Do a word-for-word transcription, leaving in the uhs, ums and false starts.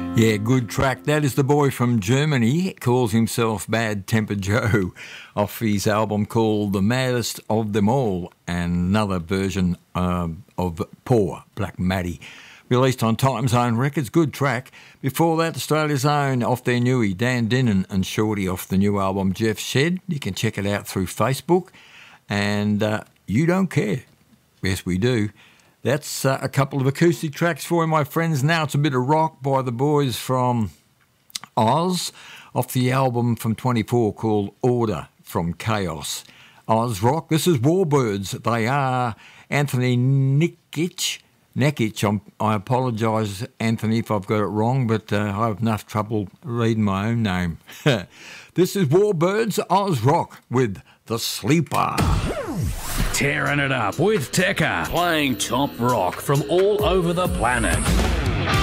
Yeah, good track. That is the boy from Germany, calls himself Bad Temper Joe, off his album called The Maddest of Them All, and another version um, of Poor Black Maddie, released on Time Zone Records. Good track. Before that, Australia's own, off their newie, Dan Dinnan and Shorty, off the new album Jeff Shed. You can check it out through Facebook. And uh, You Don't Care. Yes, we do. That's uh, a couple of acoustic tracks for you, my friends. Now it's a bit of rock by the boys from Oz, off the album from twenty-four called Order from Chaos. Oz Rock. This is Warbirds. They are Anthony Nikic. Nekic. I'm, I apologise, Anthony, if I've got it wrong, but uh, I have enough trouble reading my own name. This is Warbirds, Oz Rock with The Sleeper. Tearing it up with Tekka, playing top rock from all over the planet.